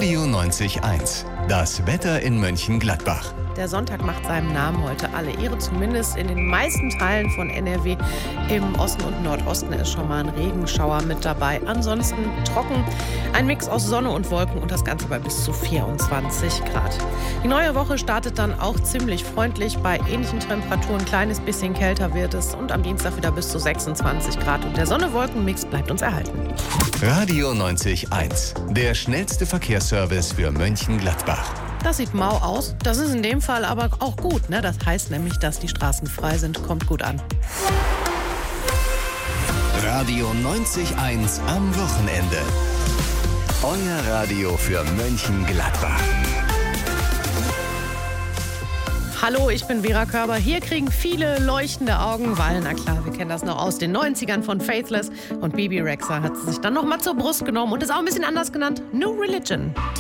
Radio 90.1. Das Wetter in Mönchengladbach. Der Sonntag macht seinem Namen heute alle Ehre, zumindest in den meisten Teilen von NRW. Im Osten und Nordosten ist schon mal ein Regenschauer mit dabei. Ansonsten trocken, ein Mix aus Sonne und Wolken und das Ganze bei bis zu 24 Grad. Die neue Woche startet dann auch ziemlich freundlich. Bei ähnlichen Temperaturen, ein kleines bisschen kälter wird es und am Dienstag wieder bis zu 26 Grad. Und der Sonne-Wolken-Mix bleibt uns erhalten. Radio 90.1. Der schnellste Verkehrsservice für Mönchengladbach. Das sieht mau aus. Das ist in dem Fall aber auch gut, ne? Das heißt nämlich, dass die Straßen frei sind. Kommt gut an. Radio 90.1 am Wochenende. Euer Radio für Mönchengladbach. Hallo, ich bin Vera Körber. Hier kriegen viele leuchtende Augen, weil, na klar, wir kennen das noch aus den 90ern von Faithless. Und Bebe Rexha hat sich dann noch mal zur Brust genommen und ist auch ein bisschen anders genannt. New Religion.